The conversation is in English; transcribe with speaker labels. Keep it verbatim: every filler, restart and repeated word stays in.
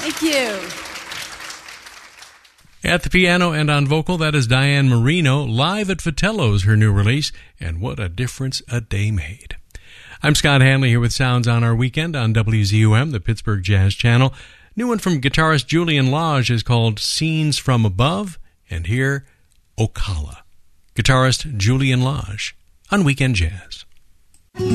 Speaker 1: Thank you.
Speaker 2: At the piano and on vocal, that is Diane Marino, live at Vitello's, her new release, and what a difference a day made. I'm Scott Hanley here with Sounds on Our Weekend on W Z U M, the Pittsburgh Jazz Channel. New one from guitarist Julian Lage is called Scenes from Above, and here, Ocala. Guitarist Julian Lage on Weekend Jazz.